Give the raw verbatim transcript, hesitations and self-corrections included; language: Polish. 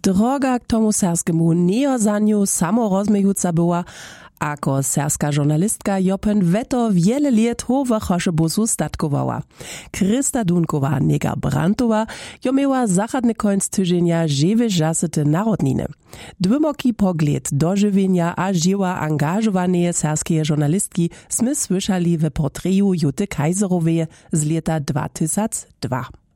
Droga k tomu serskemu neozaniu samorozmejuca była, ako serska žurnalistka Jopen Veto wiele liet howe Choszebusu statkowała. Krysta Dunkowa nega Brantowa jo miała zachadny końc tydzienia żywe żasyte narodniny. Dwymoki pogled dożywienia a żyła angażowanej serskie żurnalistki sme słyszali w portreju Juty Kajzerowej z lata dwa tysiące dwa.